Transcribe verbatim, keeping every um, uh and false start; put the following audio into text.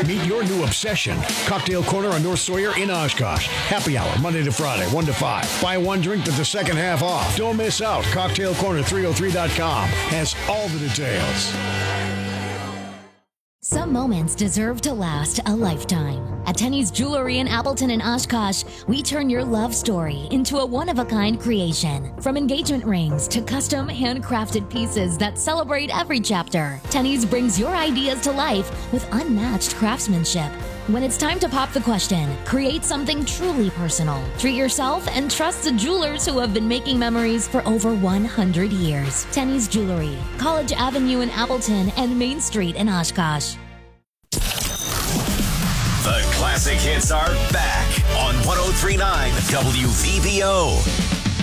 Meet your new obsession. Cocktail Corner on North Sawyer in Oshkosh. Happy hour, Monday to Friday, one to five. Buy one drink with the second half off. Don't miss out. cocktail corner three oh three dot com has all the details. Some moments deserve to last a lifetime. At Tenny's Jewelry in Appleton and Oshkosh, we turn your love story into a one-of-a-kind creation. From engagement rings to custom handcrafted pieces that celebrate every chapter, Tenny's brings your ideas to life with unmatched craftsmanship. When it's time to pop the question, create something truly personal. Treat yourself and trust the jewelers who have been making memories for over one hundred years. Tenny's Jewelry, College Avenue in Appleton and Main Street in Oshkosh. The classic hits are back on one oh three point nine W V B O.